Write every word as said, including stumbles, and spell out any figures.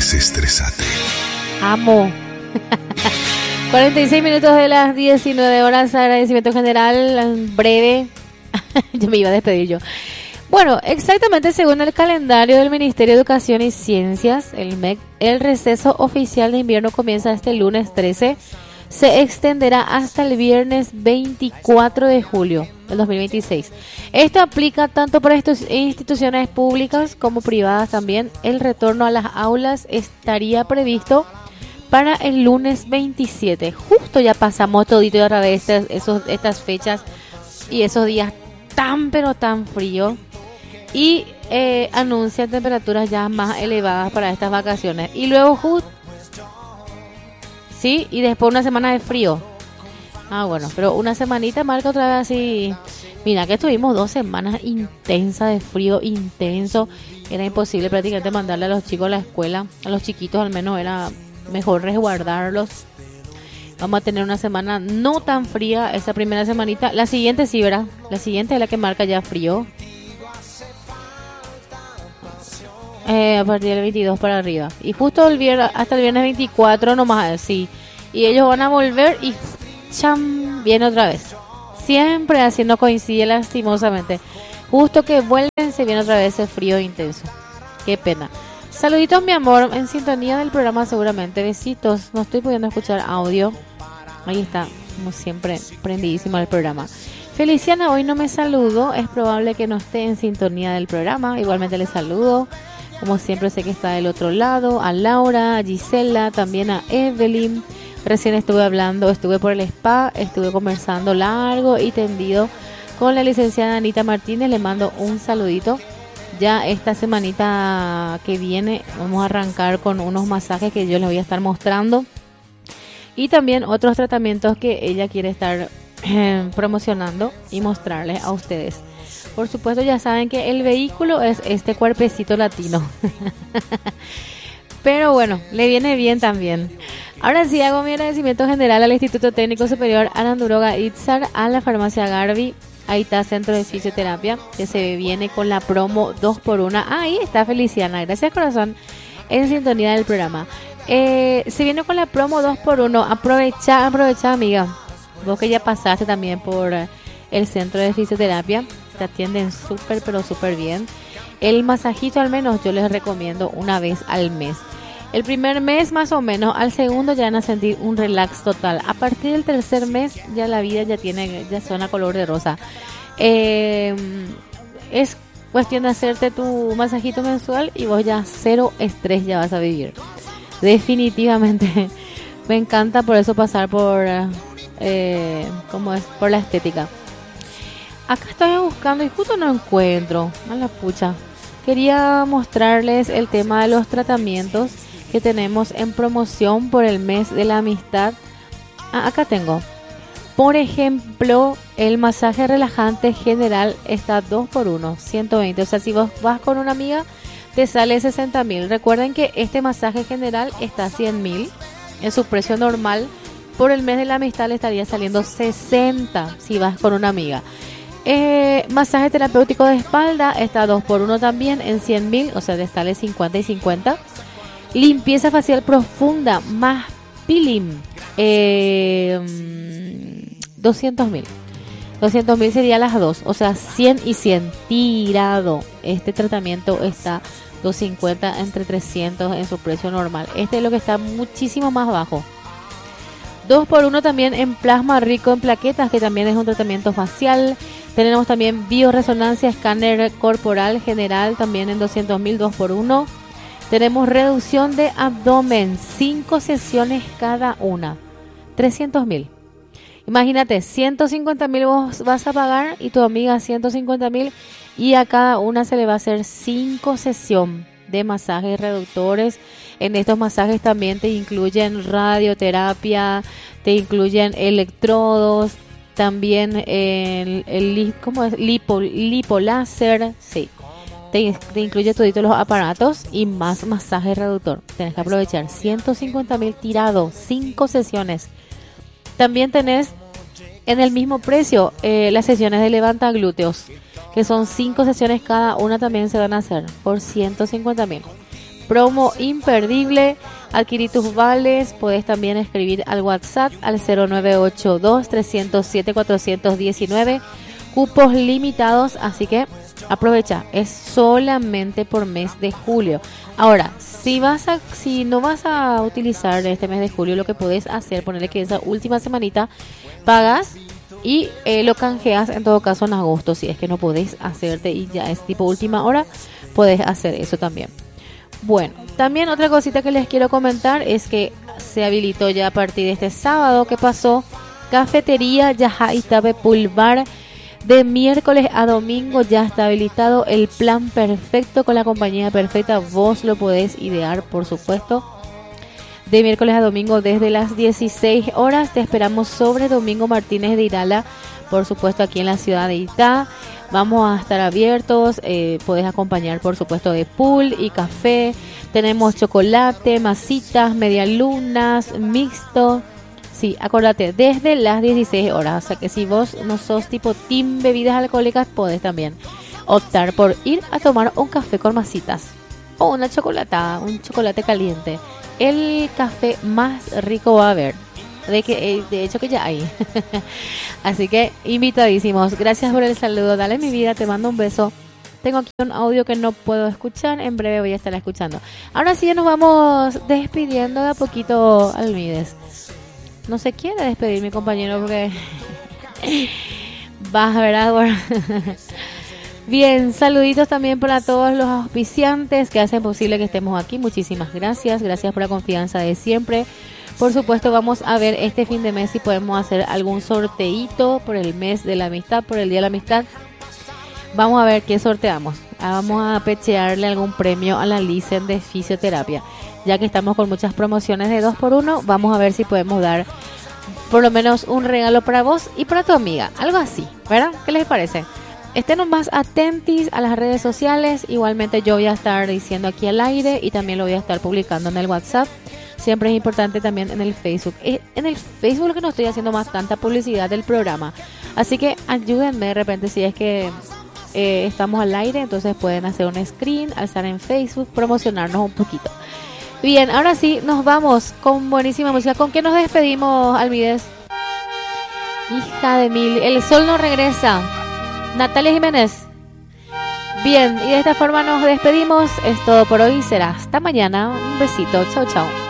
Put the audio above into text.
Desestresate. Amo. cuarenta y seis minutos de las diecinueve horas. Agradecimiento general, breve. Yo me iba a despedir yo. Bueno, exactamente según el calendario del Ministerio de Educación y Ciencias, el M E C, el receso oficial de invierno comienza este lunes trece. Se extenderá hasta el viernes veinticuatro de julio del dos mil veintiséis. Esto aplica tanto para estos instituciones públicas como privadas también. El retorno a las aulas estaría previsto para el lunes veintisiete. Justo ya pasamos todito y otra vez estas, esos, estas fechas y esos días tan pero tan fríos. Y eh, anuncian temperaturas ya más elevadas para estas vacaciones. Y luego justo... Sí, y después una semana de frío. Ah, bueno, pero una semanita marca otra vez así. Mira, que estuvimos dos semanas intensas de frío, intenso. Era imposible prácticamente mandarle a los chicos a la escuela. A los chiquitos al menos era mejor resguardarlos. Vamos a tener una semana no tan fría esa primera semanita. La siguiente sí, ¿verdad? La siguiente es la que marca ya frío. Eh, a partir del veintidós para arriba. Y justo el viernes, hasta el viernes veinticuatro nomás, sí. Y ellos van a volver y ¡cham! Viene otra vez. Siempre así no coincide lastimosamente. Justo que vuelven se viene otra vez ese frío intenso. Qué pena. Saluditos mi amor, en sintonía del programa seguramente. Besitos, no estoy pudiendo escuchar audio. Ahí está, como siempre, prendidísimo el programa. Feliciana hoy no me saludo, es probable que no esté en sintonía del programa. Igualmente le saludo. Como siempre sé que está del otro lado, a Laura, a Gisela, también a Evelyn. Recién estuve hablando, estuve por el spa, estuve conversando largo y tendido con la licenciada Anita Martínez. Le mando un saludito. Ya esta semanita que viene vamos a arrancar con unos masajes que yo les voy a estar mostrando. Y también otros tratamientos que ella quiere estar eh, promocionando y mostrarles a ustedes. Por supuesto ya saben que el vehículo es este cuerpecito latino. Pero bueno, le viene bien también. Ahora sí hago mi agradecimiento general al Instituto Técnico Superior Aranduroga Itzar, a la farmacia Garbi. Ahí está Centro de Fisioterapia, que se viene con la promo dos por uno. Ah, ahí está Feliciana, gracias corazón, en sintonía del programa. Eh, se viene con la promo dos por uno. Aprovecha, aprovecha amiga. Vos que ya pasaste también por el Centro de Fisioterapia. Te atienden súper, pero súper bien. El masajito al menos yo les recomiendo una vez al mes. El primer mes más o menos, al segundo ya van a sentir un relax total. A partir del tercer mes ya la vida ya tiene, ya suena color de rosa. Eh, es cuestión de hacerte tu masajito mensual y vos ya cero estrés ya vas a vivir. Definitivamente me encanta por eso pasar por, eh, ¿cómo es? Por la estética. Acá estoy buscando y justo no encuentro. A la pucha. Quería mostrarles el tema de los tratamientos que tenemos en promoción por el mes de la amistad. Ah, acá tengo. Por ejemplo, el masaje relajante general está dos por uno, ciento veinte. O sea, si vos vas con una amiga, te sale sesenta mil. Recuerden que este masaje general está a cien mil. En su precio normal, por el mes de la amistad le estaría saliendo sesenta si vas con una amiga. Eh, masaje terapéutico de espalda está dos por uno también en cien mil, o sea, te sale cincuenta y cincuenta. Limpieza facial profunda más peeling, eh, doscientos mil. doscientos mil sería las dos, o sea, cien y cien tirado. Este tratamiento está doscientos cincuenta entre trescientos en su precio normal. Este es lo que está muchísimo más bajo. dos por uno también en plasma rico en plaquetas, que también es un tratamiento facial. Tenemos también bioresonancia, escáner corporal general, también en doscientos mil, dos por uno. Tenemos reducción de abdomen, cinco sesiones cada una, trescientos mil. Imagínate, ciento cincuenta mil vos vas a pagar y tu amiga ciento cincuenta mil, y a cada una se le va a hacer cinco sesiones de masajes reductores. En estos masajes también te incluyen radioterapia, te incluyen electrodos, también el, el ¿cómo es? Lipo, lipoláser, sí. Te, te incluye toditos los aparatos y más masaje reductor. Tenés que aprovechar ciento cincuenta mil tirado, cinco sesiones. También tenés en el mismo precio eh, las sesiones de levanta glúteos, que son cinco sesiones cada una, también se van a hacer por ciento cincuenta mil. promo imperdible. Adquirí tus vales, puedes también escribir al WhatsApp al cero nueve ocho dos, tres cero siete, cuatro uno nueve. Cupos limitados, así que aprovecha, es solamente por mes de julio. Ahora, si vas a, si no vas a utilizar este mes de julio, lo que puedes hacer, ponerle que esa última semanita pagas y eh, lo canjeas en todo caso en agosto. Si es que no podés hacerte y ya es tipo última hora, podés hacer eso también. Bueno, también otra cosita que les quiero comentar es que se habilitó ya a partir de este sábado que pasó Cafetería Yaja Itabe Pulvar. De miércoles a domingo ya está habilitado el plan perfecto con la compañía perfecta. Vos lo podés idear, por supuesto. De miércoles a domingo desde las dieciséis horas. Te esperamos sobre Domingo Martínez de Irala, por supuesto aquí en la ciudad de Itá. Vamos a estar abiertos. Eh, podés acompañar, por supuesto, de pool y café. Tenemos chocolate, masitas, medialunas, mixto. Sí, acuérdate, desde las dieciséis horas. O sea que si vos no sos tipo team bebidas alcohólicas, podés también optar por ir a tomar un café con masitas. O una chocolatada, un chocolate caliente. El café más rico va a haber. De, que, de hecho que ya hay. Así que invitadísimos. Gracias por el saludo. Dale mi vida, te mando un beso. Tengo aquí un audio que no puedo escuchar. En breve voy a estar escuchando. Ahora sí ya nos vamos despidiendo de a poquito, Almides. No se quiere despedir mi compañero porque vas a ver ahora. Bien, saluditos también para todos los auspiciantes que hacen posible que estemos aquí. Muchísimas gracias, gracias por la confianza de siempre. Por supuesto, vamos a ver este fin de mes si podemos hacer algún sorteíto por el mes de la amistad, por el día de la amistad. Vamos a ver qué sorteamos. Vamos a pechearle algún premio a la licen de fisioterapia. Ya que estamos con muchas promociones de dos por uno, vamos a ver si podemos dar por lo menos un regalo para vos y para tu amiga. Algo así, ¿verdad? ¿Qué les parece? Estén más atentos a las redes sociales. Igualmente yo voy a estar diciendo aquí al aire y también lo voy a estar publicando en el WhatsApp. Siempre es importante también en el Facebook. En el Facebook que no estoy haciendo más tanta publicidad del programa. Así que ayúdenme de repente si es que eh, estamos al aire. Entonces pueden hacer un screen, alzar en Facebook, promocionarnos un poquito. Bien, ahora sí, nos vamos con buenísima música. ¿Con qué nos despedimos, Almides? Hija de mil, el sol no regresa. Natalia Jiménez. Bien, y de esta forma nos despedimos. Es todo por hoy, será hasta mañana. Un besito, chao, chao.